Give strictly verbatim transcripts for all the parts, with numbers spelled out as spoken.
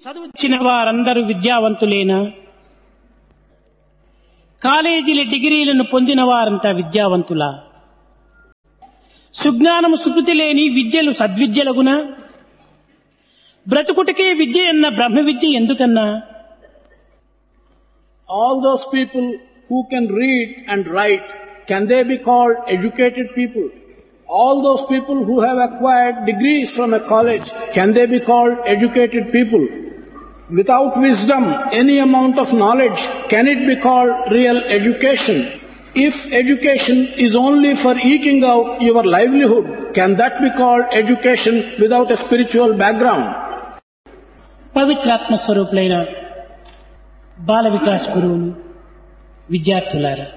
చదువుచిన వారందరూ విద్యావంతులేనా? కాలేజీల డిగ్రీలను పొందిన వారంతా విద్యావంతులా? సుజ్ఞానము సుకృతి లేని విద్యలు సద్విద్యలగునా? బ్రతుకుటకే విద్య అన్న బ్రహ్మ విద్య ఎందుకన్నా? All those people who can read and write, can they be called educated people? All those people who have acquired degrees from a college, can they be called educated people? Without wisdom, any amount of knowledge, can it be called real education? If education is only for eking out your livelihood, can that be called education without a spiritual background? పవిత్రాత్మ స్వరూపులైన బాల వికాస్ గురువులు, విద్యార్థులారా,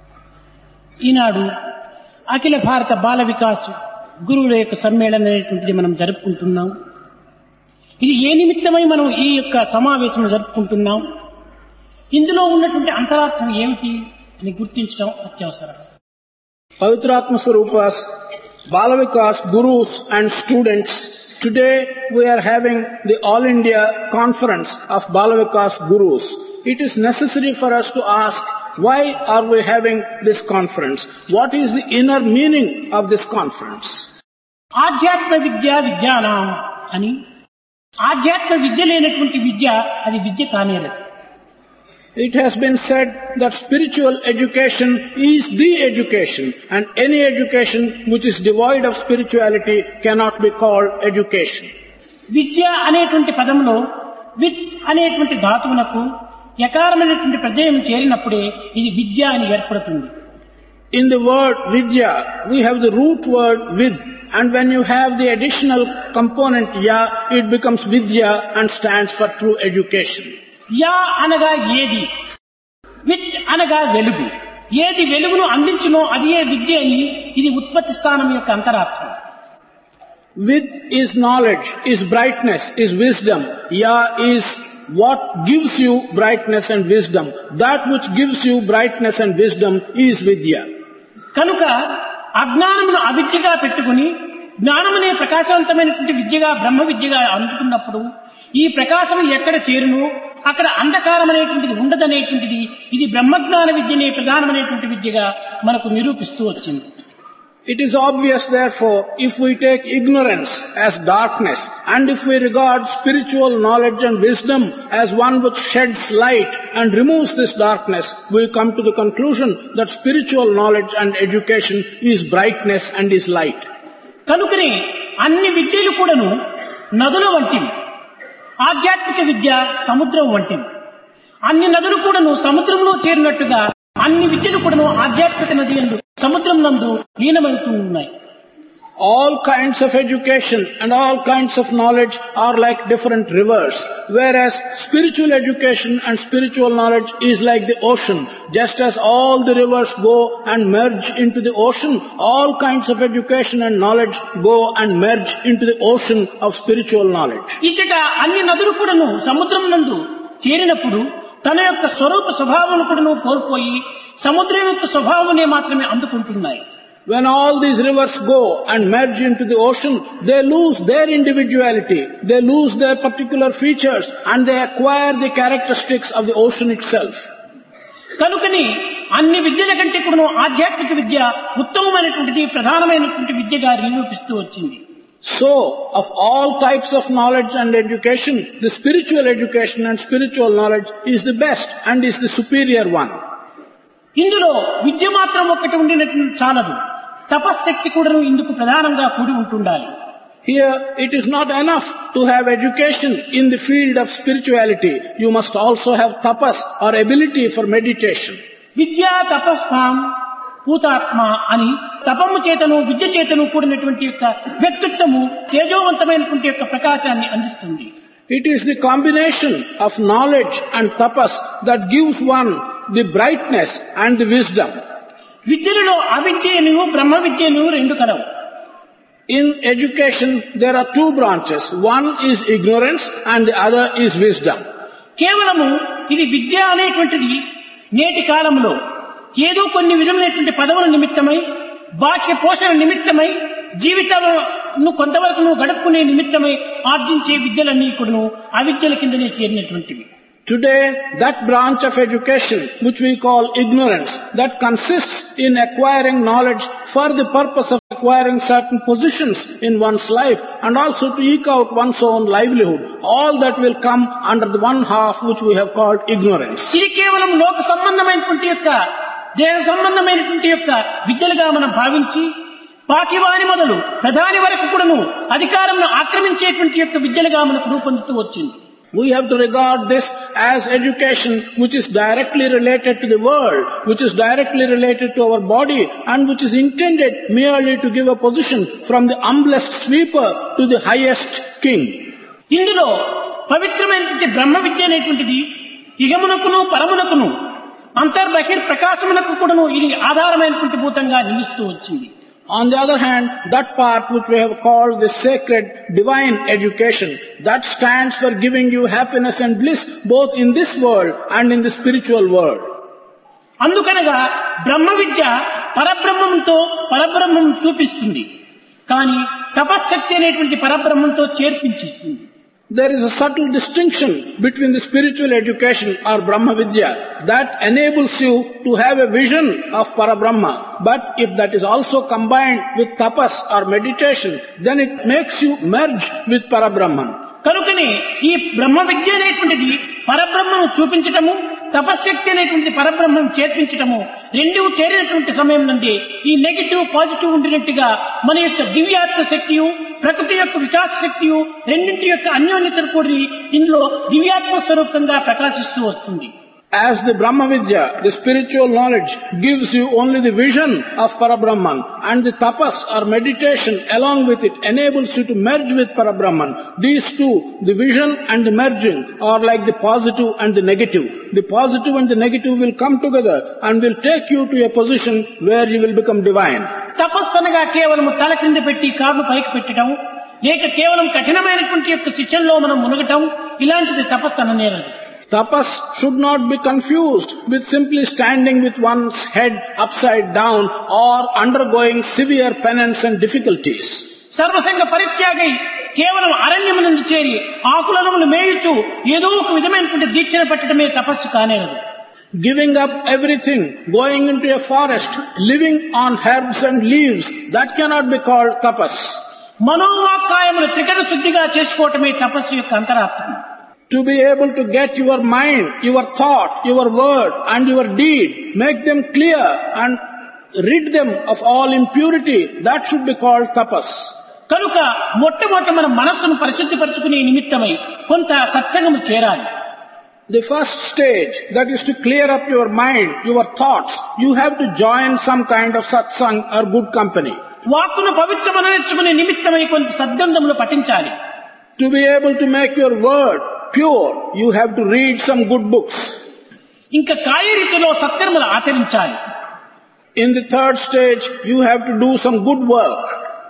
ఈనాడు అఖిల భారత బాల వికాస్ గురువుల యొక్క సమ్మేళనం అనేటువంటిది మనం జరుపుకుంటున్నాం. ఇది ఏ నిమిత్తమై మనం ఈ యొక్క సమావేశం జరుపుకుంటున్నాం, ఇందులో ఉన్నటువంటి అంతరార్థం ఏమిటి అని గుర్తించడం అత్యవసరం. Pavitratma Swarupas, Bala Vikas, Gurus and students, today we are having the All India Conference of Bala Vikas Gurus. It is necessary for us to ask, why are we having this conference? What is the inner meaning of this conference? ఆధ్యాత్మ విద్య విజ్ఞానం అని, ఆధ్యాత్మ విద్య లేనటువంటి విద్య అది విద్య కానేరదు. It has been said that spiritual education is the education, and any education which is devoid of spirituality cannot be called education. విద్య అనేటువంటి పదంలో with అనేటువంటి ధాతువునకు యకారమైనటువంటి ప్రత్యయం చేరినప్పుడే ఇది విద్య అని ఏర్పడుతుంది. In the word vidya, we have the root word vid, and when you have the additional component ya, it becomes vidya and stands for true education. Yeah అనగా ఏది, with అనగా వెలుగు. ఏది వెలుగును అందించునో అది ఏ విద్య అని, ఇది ఉత్పత్తి స్థానం యొక్క అంతరార్థం. Vid is knowledge, is brightness, is wisdom. Ya is what gives you brightness and wisdom. That which gives you brightness and wisdom is vidya. కనుక అజ్ఞానమును అవిద్యగా పెట్టుకుని జ్ఞానమనే ప్రకాశవంతమైనటువంటి విద్యగా బ్రహ్మ విద్యగా అందుకున్నప్పుడు ఈ ప్రకాశం ఎక్కడ చేరును అక్కడ అంధకారం అనేటువంటిది ఉండదనేటువంటిది ఇది బ్రహ్మజ్ఞాన విద్యనే ప్రధానమైనటువంటి విద్యగా మనకు నిరూపిస్తూ వచ్చింది. It is obvious therefore, if we take ignorance as darkness, and if we regard spiritual knowledge and wisdom as one which sheds light and removes this darkness, we come to the conclusion that spiritual knowledge and education is brightness and is light. కనుకనే అన్ని విద్యలు కూడాను నదుల వంటివి, ఆధ్యాత్మిక విద్య సముద్రం వంటివి. అన్ని నదులు కూడాను సముద్రంలో చేరినట్టుగా అన్ని విద్యలు కూడాను ఆధ్యాత్మిక నది యందు సముద్రం నందు లీనమవుతూ ఉన్నాయి. All kinds of education and all kinds of knowledge are like different rivers, whereas spiritual education and spiritual knowledge is like the ocean. Just as all the rivers go and merge into the ocean, all kinds of education and knowledge go and merge into the ocean of spiritual knowledge. ఇచ్చట అన్ని నదులు కూడాను సముద్రం నందు చేరినప్పుడు తన యొక్క స్వరూప స్వభావం కూడాను కోల్పోయి సముద్రం యొక్క స్వభావమునే మాత్రమే అందుకుంటున్నాయి. When all these rivers go and merge into the ocean, they lose their individuality, they lose their particular features, and they acquire the characteristics of the ocean itself. కనుకని అన్ని విద్యల కంటే కూడా ఆధ్యాత్మిక విద్య ఉత్తమమైనటువంటిది, ప్రధానమైనటువంటి విద్యగా నిరూపిస్తూ వచ్చింది. So, of all types of knowledge and education, the spiritual education and spiritual knowledge is the best and is the superior one. ఇందులో విద్య మాత్రం ఒక్కటి ఉండినటువంటి చాలదు, తపశ్శక్తి కూడాను ఇందుకు ప్రధానంగా కూడి ఉంటుండాలి. Here it is not enough to have education in the field of spirituality. You must also have tapas or ability for meditation. విద్యా తపస్వాం పూతాత్మ అని తపము చేతను విద్య చేతను కూడినటువంటి యొక్క వ్యక్తిత్వము తేజోవంతమైనటువంటి యొక్క ప్రకాశాన్ని అందిస్తుంది. It is the combination of knowledge and tapas that gives one the brightness and the wisdom. విద్యలలో అవిద్యను బ్రహ్మ విద్యను రెండు కలవు. In education there are two branches. One is ignorance and the other is wisdom. కేవలము ఇది విద్య అనేటువంటిది నేటి కాలంలో ఏదో కొన్ని విధమైనటువంటి పదవుల నిమిత్తమై, బాహ్య పోషణ నిమిత్తమై, జీవిత నువ్వు కొంతవరకు నువ్వు గడుపుకునే నిమిత్తమై ఆర్జించే విద్యలన్నీ కూడా అవిద్యల కిందనే చేరినటువంటివి. Today, that branch of education which we call ignorance, that consists in acquiring knowledge for the purpose of acquiring certain positions in one's life and also to eke out one's own livelihood, all that will come under the one half which we have called ignorance. ఇది కేవలం లోక సంబంధమైనటువంటి యొక్క దేహ సంబంధమైనటువంటి యొక్క విద్యలుగా మనం భావించి పాకివాని మొదలు ప్రధాని వరకు కూడాను అధికారంను ఆక్రమించేటువంటి యొక్క విద్యలుగా మనకు రూపొందుతూ వచ్చింది. We have to regard this as education which is directly related to the world, which is directly related to our body and which is intended merely to give a position from the humblest sweeper to the highest king. ఇందులో పవిత్రమైనటువంటి బ్రహ్మ విద్య అనేటువంటిది ఇహమునకును పరమునకును అంతర్బహిర్ ప్రకాశమునకు కూడాను ఇది ఆధారమైనటువంటి భూతంగా నిలుస్తూ వచ్చింది. On the other hand, that part which we have called the sacred divine education, that stands for giving you happiness and bliss both in this world and in the spiritual world. అందుకనగా బ్రహ్మ విద్య పరబ్రహ్మంతో పరబ్రహ్మం చూపిస్తుంది, కానీ తపశ్శక్తి అనేటువంటి పరబ్రహ్మంతో చేర్పించిస్తుంది. There is a subtle distinction between the spiritual education or Brahma Vidya that enables you to have a vision of Parabrahma. But if that is also combined with tapas or meditation, then it makes you merge with Parabrahman. కనుకనే ఈ బ్రహ్మ విద్య అనేటువంటిది పరబ్రహ్మను చూపించటము, తపశ్శక్తి అనేటువంటి పరబ్రహ్మను చేర్పించటము రెండు చేరినటువంటి సమయం నందే ఈ negative positive ఉండినట్టుగా మన యొక్క దివ్యాత్మ శక్తియు ప్రకృతి యొక్క వికాస శక్తియు రెండింటి యొక్క అన్యోన్యతను కూడి ఇందులో దివ్యాత్మ స్వరూపంగా ప్రకాశిస్తూ వస్తుంది. As the Brahma Vidya, the spiritual knowledge, gives you only the vision of Parabrahman, and the tapas or meditation along with it enables you to merge with Parabrahman. These two, the vision and the merging, are like the positive and the negative. The positive and the negative will come together and will take you to a position where you will become divine. తపస్సు అనగా కేవలం తల కింద పెట్టి కాళ్ళు పైకి పెట్టడం, లేక కేవలం కఠినమైనటువంటి యొక్క శిక్షణలో మనం మునగటం, ఇలాంటిది తపస్సు అననేరదు. Tapas should not be confused with simply standing with one's head upside down or undergoing severe penance and difficulties. సర్వసంగ పరిత్యాగై కేవలం అరణ్యమునందు చేరి ఆకులను మేయుచు ఏదో ఒక విధమైనటువంటి దీక్షను పట్టడమే తపస్సు కానేరదు. Giving up everything, going into a forest, living on herbs and leaves, that cannot be called tapas. మనోవాక్కాయములు త్రికరణ శుద్ధిగా చేసుకోవటమే తపస్సు యొక్క అంతరార్థం. To be able to get your mind, your thought, your word and your deed, make them clear and rid them of all impurity, that should be called tapas. కనుక మొట్టమొదట మన మనస్సును పరిశుద్ధిపరచుకునే నిమిత్తమై కొంత సత్సంగము చేరాలి. The first stage, that is to clear up your mind, your thoughts, you have to join some kind of satsang or good company. వాక్కును పవిత్రమనర్చుకునే నిమిత్తమై కొంత సద్గంధములు పఠించాలి. To be able to make your word pure, you have to read some good books. ఇంకా కాయరీతిలో సత్కర్మలు ఆచరించాలి. In the third stage, you have to do some good work.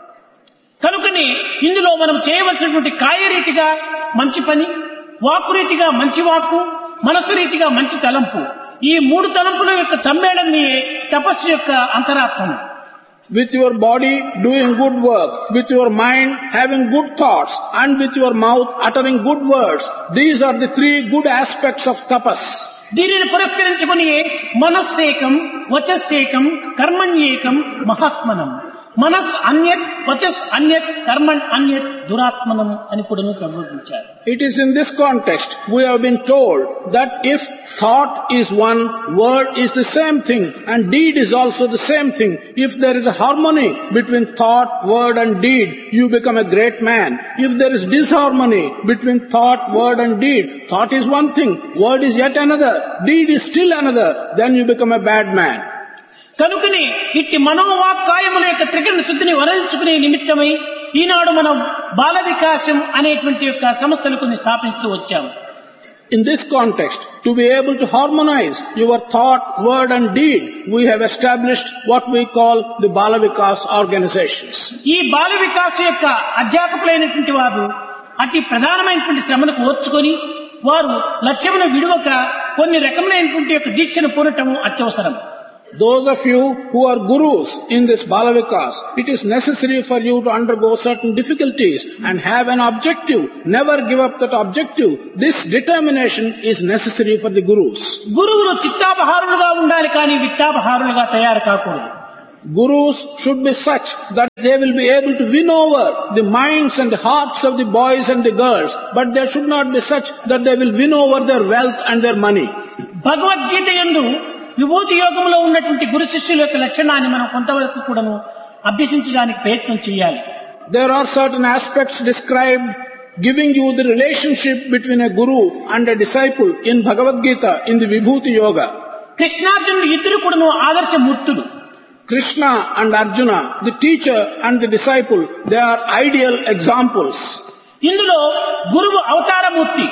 కనుకని ఇందులో మనం చేయవలసినటువంటి కాయరీతిగా మంచి పని, వాక్కు రీతిగా మంచి వాక్కు, మనసు రీతిగా మంచి తలంపు, ఈ మూడు తలంపుల యొక్క సమ్మేళనమే తపస్సు యొక్క అంతరార్థం. With your body doing good work, with your mind having good thoughts, and with your mouth uttering good words, these are the three good aspects of tapas. దీనిని పురస్కరించుకుని మనస్సేకం, వచస్సేకం, కర్మణ్యేకం, మహాత్మనం. మనస్ అన్యత్, వచస్ అన్యత్, కర్మణ్ అన్యత్, దురాత్మనం అని కూడా ప్రబోధించారు. It is in this context we have been told that if thought is one, word is the same thing, and deed is also the same thing. If there is a harmony between thought, word and deed, you become a great man. If there is disharmony between thought, word and deed, thought is one thing, word is yet another, deed is still another, then you become a bad man. కనుకని ఇట్టి మనోవాక్కాయముల యొక్క త్రికరణ శుద్ధిని వరించుకునే నిమిత్తమై ఈనాడు మనం బాల వికాసం అనేటువంటి యొక్క సంస్థలు కొన్ని స్థాపిస్తూ వచ్చాము. In this context, to be able to harmonize your thought, word and deed, we have established what we call the Bala Vikas organizations. ఈ బాల వికాస యొక్క అధ్యాపకులైనటువంటి వారు అతి ప్రధానమైనటువంటి శ్రమను ఓర్చుకొని వారు లక్ష్యమును విడువక కొన్ని రకములైనటువంటి యొక్క దీక్షను పూనటము అత్యవసరం. Those of you who are gurus in this Balavikas, it is necessary for you to undergo certain difficulties and have an objective. Never give up that objective. This determination is necessary for the gurus. గురువులు చిత్తాపహారులుగా ఉండాలి కానీ విత్తాపహారులుగా తయారు కాకూడదు. Gurus should be such that they will be able to win over the minds and the hearts of the boys and the girls, but they should not be such that they will win over their wealth and their money. Bhagavad Gita యందు విభూతి యోగంలో ఉన్నటువంటి గురు శిష్యుల యొక్క లక్షణాన్ని మనం కొంతవరకు కూడాను అభ్యసించడానికి ప్రయత్నం చేయాలి. There are certain aspects described giving you the relationship between a guru and a disciple in Bhagavad Gita in the Vibhuti Yoga. కృష్ణార్జునుడు ఇద్దరు కూడాను ఆదర్శమూర్తులు. Krishna and Arjuna, the teacher and the disciple, they are ideal examples. ఇందులో గురువు అవతారమూర్తి.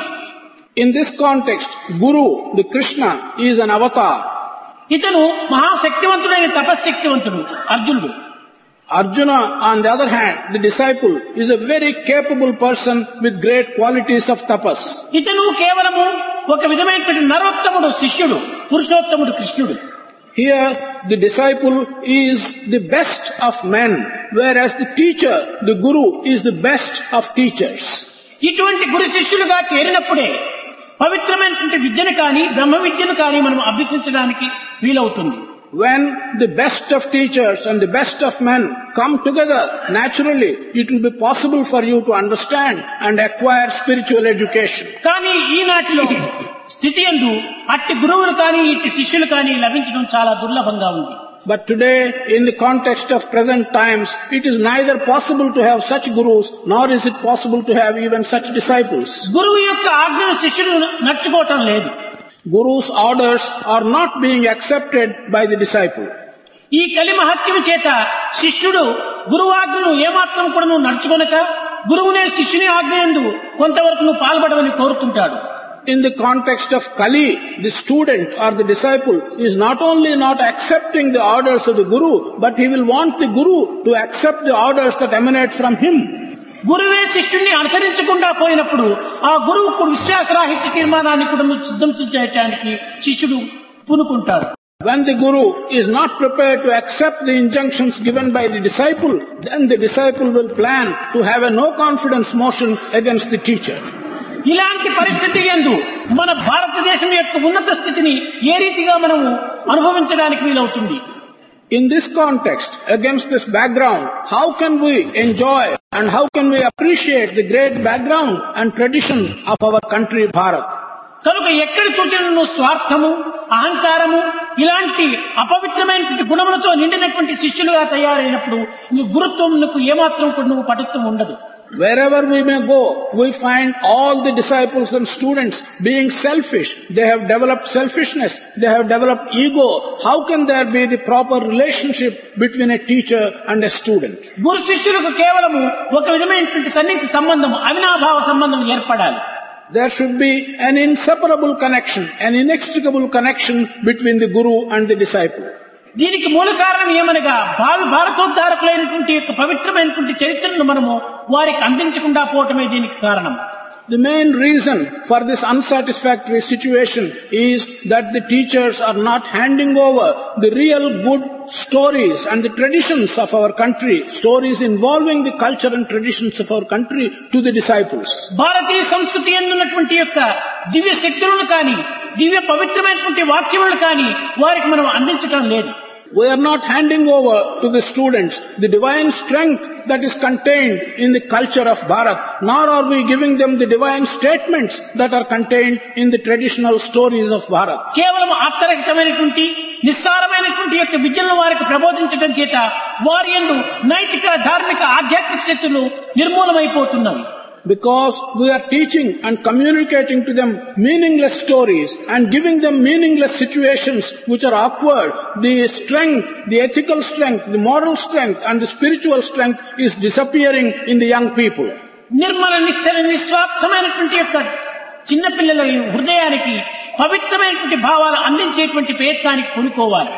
In this context, Guru, the Krishna, is an avatar. ఇతను మహాశక్తివంతుడైన తపశ్శక్తివంతుడు అర్జునుడు. Arjuna, on the other hand, the disciple, is a very capable person with great qualities of tapas. ఇతను కేవలము ఒక విధమైనటువంటి నరోత్తముడు శిష్యుడు, పురుషోత్తముడు కృష్ణుడు. Here, the disciple is the best of men, whereas the teacher, the guru, is the best of teachers. ఇటువంటి గురు శిష్యులుగా చేరినప్పుడే పవిత్రమైనటువంటి విద్యను కానీ బ్రహ్మ విద్యను కానీ మనం అభ్యసించడానికి వీలవుతుంది. When the best of teachers and the best of men come together, naturally, it will be possible for you to understand and acquire spiritual education. కానీ ఈనాటిలో స్థితి యందు అట్టి గురువులు కానీ ఇట్టి శిష్యులు కానీ లభించడం చాలా దుర్లభంగా ఉంది. But today, in the context of present times, it is neither possible to have such gurus, nor is it possible to have even such disciples. గురువు యొక్క ఆజ్ఞను శిష్యులు నడుచుకోవటం లేదు. Guru's orders are not being accepted by the disciple. ఈ కలి మహత్యము చేత శిష్యుడు గురువాజ్ఞను ఏమాత్రం కూడా నువ్వు నడుచుకొనక గురువునే శిష్యుని ఆజ్ఞయందు కొంతవరకు నువ్వు పాల్పడమని కోరుతుంటాడు. In the context of Kali, the student or the disciple is not only not accepting the orders of the Guru, but he will want the Guru to accept the orders that emanate from him. గురువే శిష్యుణ్ణి అనుసరించకుండా పోయినప్పుడు ఆ గురువుకు విశ్వాసరాహిత్య తీర్మానాన్ని కూడా సిద్ధం చేయడానికి శిష్యుడు పూనుకుంటాడు. When the Guru is not prepared to accept the injunctions given by the disciple, then the disciple will plan to have a no confidence motion against the teacher. ఇలాంటి పరిస్థితి యందు మన భారతదేశం యొక్క ఉన్నత స్థితిని ఏ రీతిగా మనము అనుభవించడానికి వీలవుతుంది? In this context, against this background, how can we enjoy and how can we appreciate the great background and tradition of our country, Bharat? కనుక ఎక్కడ చూచినను స్వార్థము, అహంకారము ఇలాంటి అపవిత్రమైనటువంటి గుణములతో నిండినటువంటి శిష్యులుగా తయారైనప్పుడు నీ గురుత్వమునకు ఏమాత్రం కూడా నువ్వు పటుత్వం ఉండదు. Wherever we may go, we find all the disciples and students being selfish. They have developed selfishness. They have developed ego. How can there be the proper relationship between a teacher and a student? గురు శిష్యులకు కేవలము ఒక విధమైనటువంటి సన్నిహిత సంబంధం, అవినాభావ సంబంధం ఏర్పడాలి. There should be an inseparable connection, an inextricable connection between the Guru and the disciple. దీనికి మూల కారణం ఏమనగా భావి భారతోద్ధారకులైనటువంటి యొక్క పవిత్రమైనటువంటి చరిత్రను మనము వారికి అందించకుండా పోవటమే దీనికి కారణం. The main reason for this unsatisfactory situation is that the teachers are not handing over the real good stories and the traditions of our country, stories involving the culture and traditions of our country, to the disciples. భారతీయ సంస్కృతి యందున్నటువంటి యొక్క దివ్య శక్తులను కానీ దివ్య పవిత్రమైనటువంటి వాక్యములను కానీ వారికి మనం అందించటం లేదు. We are not handing over to the students the divine strength that is contained in the culture of Bharat, nor are we giving them the divine statements that are contained in the traditional stories of Bharat. కేవలం అర్థరహితమైనటువంటి నిస్సారమైనటువంటి యొక్క విద్యలను వారికి ప్రబోధించడం చేత వారి యందు నైతిక ధార్మిక ఆధ్యాత్మిక శక్తులు నిర్మూలమైపోతున్నవి. Because we are teaching and communicating to them meaningless stories and giving them meaningless situations which are awkward, the strength, the ethical strength, the moral strength and the spiritual strength is disappearing in the young people. Nirmala నిశ్చల నిస్వార్థమైనటువంటి యొక్క చిన్నపిల్లల హృదయానికి పవిత్రమైనటువంటి భావాలు అందించేటువంటి ప్రయత్నానికి పూనుకోవాలి.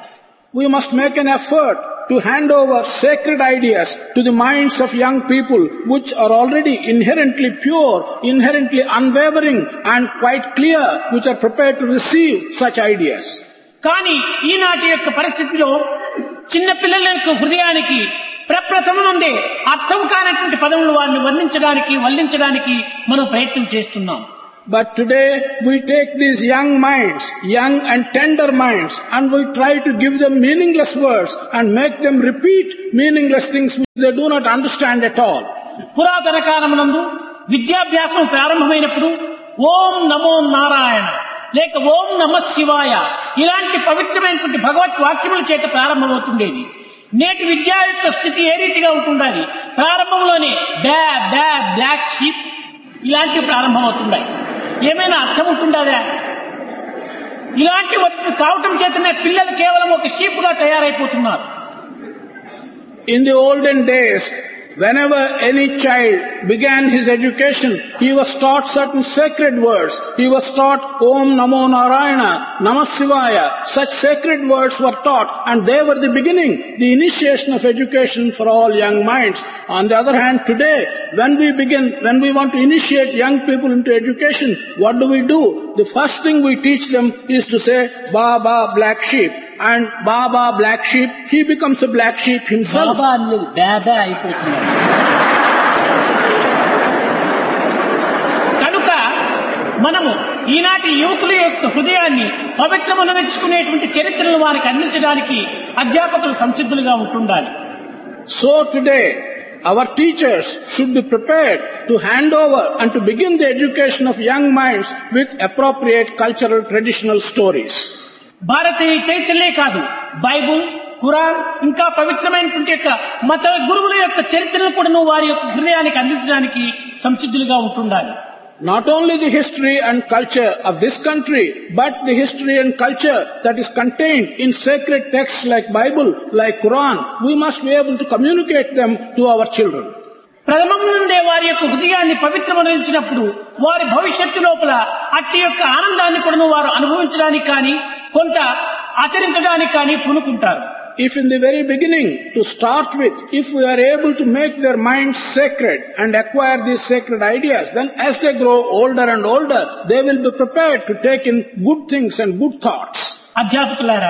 We must make an effort to hand over sacred ideas to the minds of young people which are already inherently pure, inherently unwavering and quite clear, which are prepared to receive such ideas. కానీ ఈనాటి యొక్క పరిస్థితిలో చిన్న పిల్లల యొక్క హృదయానికి ప్రప్రథమ నుండే అర్థం కానటువంటి పదములు వారిని వర్ణించడానికి వల్లించడానికి మనం ప్రయత్నం చేస్తున్నాం. But today we take these young minds, young and tender minds, and we try to give them meaningless words and make them repeat meaningless things which they do not understand at all. పురాతన కాలమునందు విద్యాభ్యాసం ప్రారంభమైనప్పుడు ఓం నమో నారాయణ లేక ఓం నమ శివాయ ఇలాంటి పవిత్రమైనటువంటి భగవత్ వాక్యముల చేత ప్రారంభమవుతుండేది. నేటి విద్యా యొక్క స్థితి ఏ రీతిగా ఉంటుండాలి? ప్రారంభంలోనే బ్యా బ్యా బ్లాక్ షీప్ ఇలాంటివి ప్రారంభమవుతున్నాయి. ఏమైనా అర్థం ఉంటుండదా? ఇలాంటి కావటం చేతనే పిల్లలు కేవలం ఒక షీప్ గా తయారైపోతున్నారు. In the olden days, whenever any child began his education, he was taught certain sacred words. He was taught Om Namo Narayana, Namah Shivaya. Such sacred words were taught, and they were the beginning, the initiation of education for all young minds. On the other hand, today, when we begin, when we want to initiate young people into education, what do we do? The first thing we teach them is to say, Baba, black sheep. And Baba, black sheep, he becomes a black sheep himself. బాబా అనేది బాబా అయిపోతున్నాడు. కనుక మనము ఈనాటి యువకుల యొక్క హృదయాన్ని పవిత్రమనవించుకునేటువంటి చరిత్రను వారికి అందించడానికి అధ్యాపకులు సంసిద్ధులుగా ఉంటుండాలి. So today, our teachers should be prepared to hand over and to begin the education of young minds with appropriate cultural traditional stories. భారతీయ చైతన్యే కాదు, బైబుల్, ఖురాన్ ఇంకా పవిత్రమైనటువంటి యొక్క మత గురువుల యొక్క చరిత్రను కూడా వారి యొక్క హృదయానికి అందించడానికి సంసిద్ధులుగా ఉంటుండాలి. Not only the history and culture of this country, but the history and culture that is contained in sacred texts like Bible, like Quran, we must be able to communicate them to our children. ప్రథమం నుండే వారి యొక్క హృదయాన్ని పవిత్రమనించినప్పుడు వారి భవిష్యత్తు లోపల అట్టి యొక్క ఆనందాన్ని కూడా వారు అనుభవించడానికి కానీ కొంత ఆచరించడానికి కానీ పూనుకుంటారు. If in the very beginning, to start with, if we are able to make their minds sacred and acquire these sacred ideas, then as they grow older and older, they will be prepared to take in good things and good thoughts. అధ్యాపకులారా,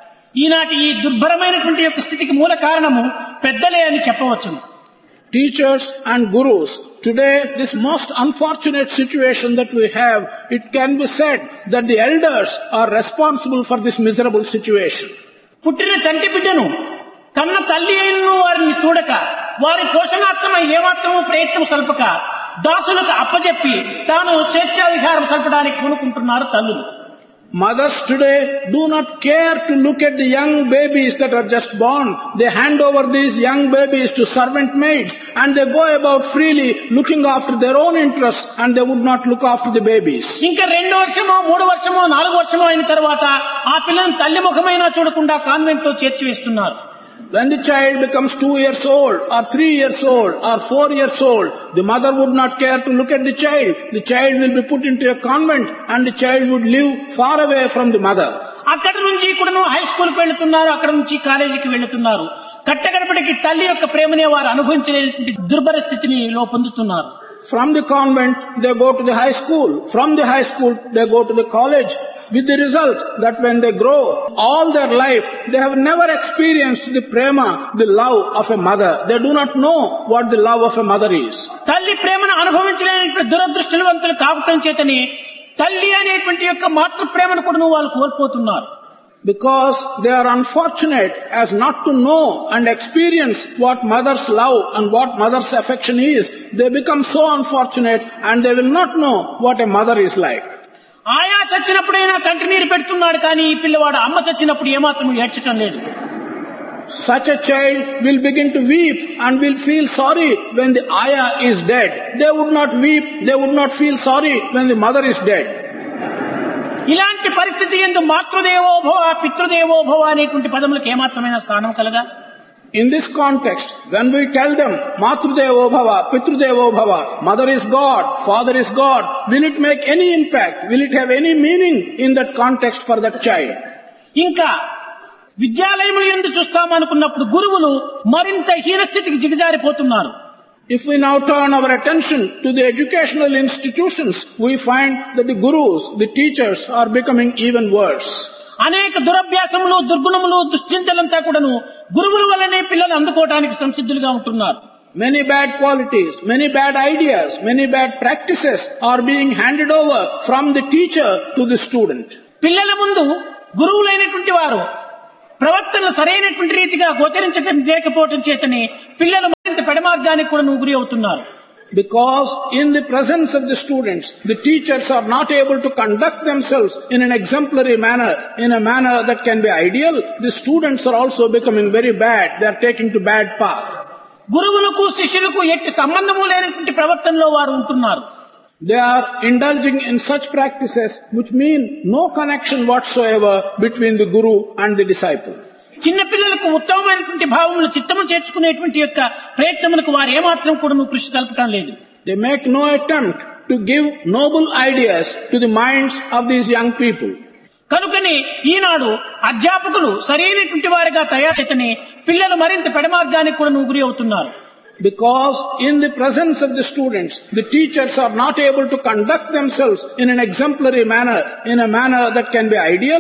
ఈనాటి ఈ దుర్భరమైనటువంటి యొక్క స్థితికి మూల కారణము పెద్దలే అని చెప్పవచ్చును. Teachers and gurus, today this most unfortunate situation that we have, it can be said that the elders are responsible for this miserable situation. పుట్టిన చంటి బిడ్డను కన్న తల్లి అయిన వారిని చూడక వారి పోషణార్థమై ఏమాత్రము ప్రయత్నం సల్పక దాసులకు అప్పజెప్పి తాను స్వేచ్ఛా విహారం సల్పడానికి పూనుకుంటున్నారు తల్లులు. Mothers today do not care to look at the young babies that are just born. They hand over these young babies to servant maids and they go about freely looking after their own interests and they would not look after the babies. ఇంకా రెండు వర్షమో మూడు వర్షమో నాలుగు వర్షమో అయిన తర్వాత ఆ పిల్లని తల్లి ముఖమైనా చూడకుండా కాన్వెంట్ లో చేర్చివేస్తున్నారు. When the child becomes two years old or three years old or four years old, the mother would not care to look at the child. The child will be put into a convent and the child would live far away from the mother. అక్కడి నుంచి కూడా high school కి వెళ్తున్నారు, అక్కడ నుంచి కాలేజీకి వెళ్తున్నారు. కట్టగడపటికి తల్లి యొక్క ప్రేమనే వారు అనుభవించలేని దుర్భర స్థితిని లో పొందుతున్నారు. From the convent, they go to the high school. From the high school, they go to the college. With the result that when they grow, all their life, they have never experienced the prema, the love of a mother. They do not know what the love of a mother is. తల్లి ప్రేమను అనుభవించలేని దురదృష్టవంతులు కావటం చేతని తల్లి అనేటువంటి యొక్క మాతృ ప్రేమను కూడా వాళ్ళు కోల్పోతున్నారు. Because they are unfortunate as not to know and experience what mother's love and what mother's affection is, they become so unfortunate and they will not know what a mother is like. ఆయా చచ్చినప్పుడైనా కంటి నీరు పెడుతున్నాడు కానీ ఈ పిల్లవాడు అమ్మ చచ్చినప్పుడు ఏమాత్రం ఏడ్చటం లేదు. Such a child will begin to weep and will feel sorry when the ayah is dead. They would not weep, they would not feel sorry when the mother is dead. ఇలాంటి పరిస్థితి యందు మాతృదేవోభవ పితృదేవోభవ అనేటువంటి పదములకు ఏమాత్రమైన స్థానం కలదా? In this context, when we tell them Matrudevo Bhava, Pitrudevo Bhava, mother is God, father is God, will it make any impact? Will it have any meaning in that context for that child? ఇంకా విద్యాలయములు యందు చూస్తామనుకున్నప్పుడు గురువులు మరింత హీనస్థితికి దిగజారిపోతున్నారు. If we now turn our attention to the educational institutions, we find that the gurus, the teachers are becoming even worse. అనేక దురభ్యాసములు, దుర్గుణములు, దుశ్చింతలంతా కూడాను గురువుల వల్లనే పిల్లలు అందుకోవడానికి సంసిద్ధులుగా ఉంటున్నారు. Many bad qualities, many bad ideas, many bad practices are being handed over from the teacher to the student. పిల్లల ముందు గురువులైనటువంటి వారు ప్రవర్తన సరైనటువంటి రీతిగా గోచరించడం లేకపోవడం చేతనే పిల్లలు మరింత పెడమార్గానికి కూడా గురి అవుతున్నారు. Because in the presence of the students, the teachers are not able to conduct themselves in an exemplary manner, in a manner that can be ideal, the students are also becoming very bad. They are taking to bad path. గురువులకు శిష్యులకు ఎట్టి సంబంధము లేనటువంటి ప్రవర్తనలో వారు ఉంటున్నారు. They are indulging in such practices which mean no connection whatsoever between the guru and the disciple. చిన్న పిల్లలకు ఉత్తమమైనటువంటి భావములు చిత్తము చేర్చుకునేటువంటి యొక్క ప్రయత్నములకు వారు ఏమాత్రం కూడా కృషి కల్పటం లేదు. They make no attempt to give noble ideas to the minds of these young people. కనుకనే ఈనాడు అధ్యాపకులు సరైనటువంటి వారిగా తయారైతేనే పిల్లలు మరింత పెడమార్గానికి కూడా గురి అవుతున్నారు. Because in the presence of the students, the teachers are not able to conduct themselves in an exemplary manner, in a manner that can be ideal.